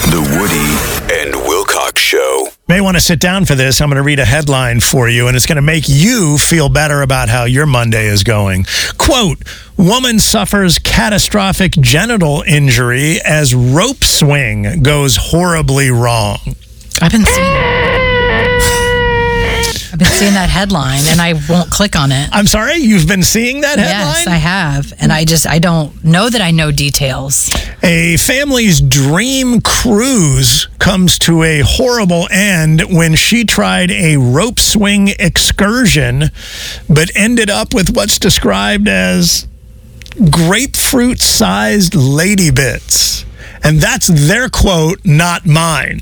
The Woody and Wilcox Show. May want to sit down for this. I'm going to read a headline for you, and it's going to make you feel better about how your Monday is going. Quote, woman suffers catastrophic genital injury as rope swing goes horribly wrong. I've been seeing that headline, and I won't click on it. I'm sorry? You've been seeing that headline? Yes, I have. And I don't know that I know details. A family's dream cruise comes to a horrible end when she tried a rope swing excursion, but ended up with what's described as grapefruit-sized lady bits. And that's their quote, not mine.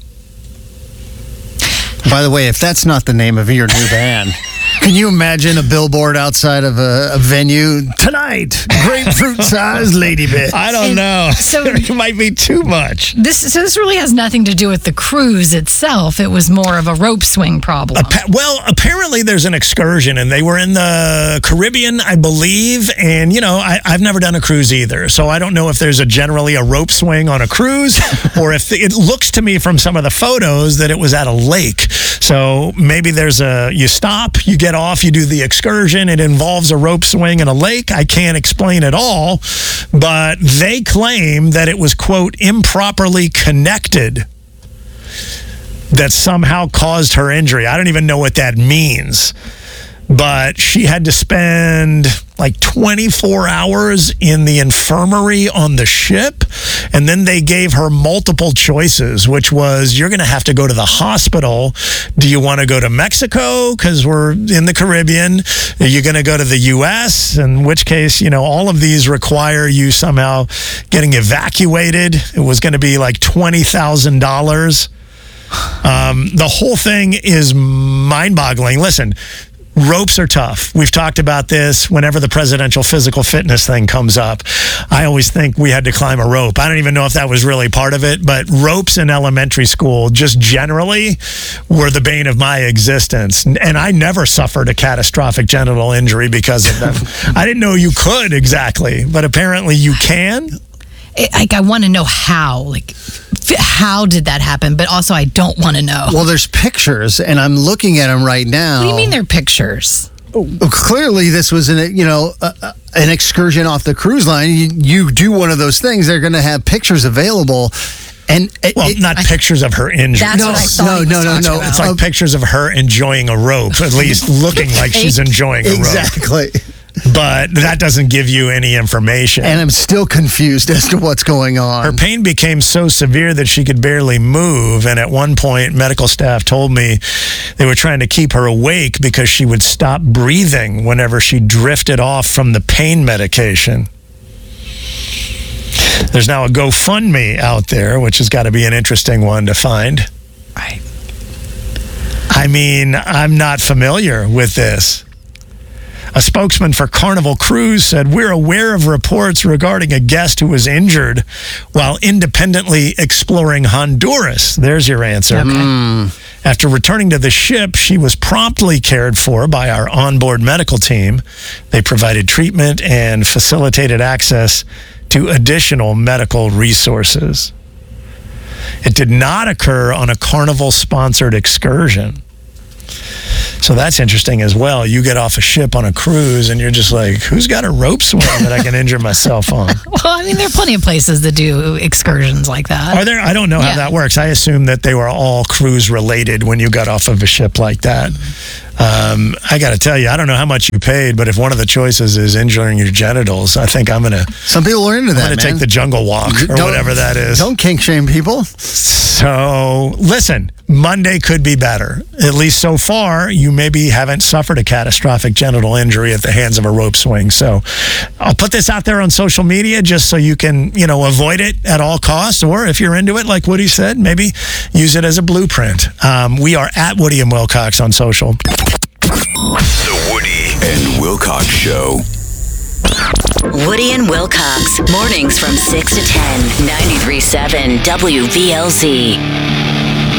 By the way, if that's not the name of your new band, can you imagine a billboard outside of a venue? Tonight, grapefruit-sized lady bit. I don't know. So it might be too much. This really has nothing to do with the cruise itself. It was more of a rope swing problem. Well, apparently there's an excursion, and they were in the Caribbean, I believe. And, you know, I've never done a cruise either, so I don't know if there's generally a rope swing on a cruise, or if it looks to me from some of the photos that it was at a lake. So maybe you stop, you get off, you do the excursion. It involves a rope swing in a lake. I can't explain it all, but they claim that it was, quote, improperly connected that somehow caused her injury. I don't even know what that means. But she had to spend like 24 hours in the infirmary on the ship. And then they gave her multiple choices, which was, you're going to have to go to the hospital. Do you want to go to Mexico? Because we're in the Caribbean. Are you going to go to the U.S.? In which case, you know, all of these require you somehow getting evacuated. It was going to be like $20,000. The whole thing is mind-boggling. Listen, ropes are tough. We've talked about this whenever the presidential physical fitness thing comes up. I always think we had to climb a rope. I don't even know if that was really part of it, but ropes in elementary school just generally were the bane of my existence. And I never suffered a catastrophic genital injury because of them. I didn't know you could exactly, but apparently you can. I want to know how. How did that happen? But also, I don't want to know. Well, there's pictures, and I'm looking at them right now. What do you mean they're pictures? Clearly, this was an excursion off the cruise line. You do one of those things, they're going to have pictures available. And not pictures of her injury. That's what I thought No. It's like pictures of her enjoying a rope, at least looking like she's enjoying a rope. Exactly. But that doesn't give you any information. And I'm still confused as to what's going on. Her pain became so severe that she could barely move. And at one point, medical staff told me they were trying to keep her awake because she would stop breathing whenever she drifted off from the pain medication. There's now a GoFundMe out there, which has got to be an interesting one to find. Right. I mean, I'm not familiar with this. A spokesman for Carnival Cruise said, we're aware of reports regarding a guest who was injured while independently exploring Honduras. There's your answer. Okay. After returning to the ship, she was promptly cared for by our onboard medical team. They provided treatment and facilitated access to additional medical resources. It did not occur on a Carnival-sponsored excursion. So that's interesting as well. You get off a ship on a cruise and you're just like, who's got a rope swing that I can injure myself on? Well, I mean, there are plenty of places that do excursions like that. Are there? I don't know how that works. I assume that they were all cruise related when you got off of a ship like that. I got to tell you, I don't know how much you paid, but if one of the choices is injuring your genitals, I think I'm going to... Some people are into that, I'm going to take the jungle walk or whatever that is. Don't kink shame people. So, listen, Monday could be better. At least so far, you maybe haven't suffered a catastrophic genital injury at the hands of a rope swing. So, I'll put this out there on social media just so you can, avoid it at all costs. Or if you're into it, like Woody said, maybe use it as a blueprint. We are at Woody and Wilcox on social. The Woody and Wilcox Show. Woody and Wilcox, mornings from 6 to 10, 93.7 WVLZ.